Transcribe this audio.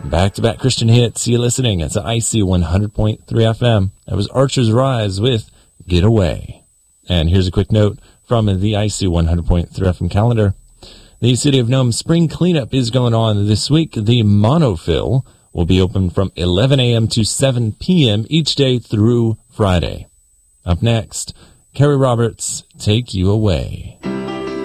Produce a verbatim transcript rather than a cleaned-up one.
Back-to-back Christian hits. You're listening. It's I C one hundred point three F M. That was Archer's Rise with Get Away. And here's a quick note from the I C one hundred point three F M calendar. The City of Nome spring cleanup is going on this week. The Monofill will be open from eleven a.m. to seven p.m. each day through Friday. Up next, Carrie Roberts, Take You Away.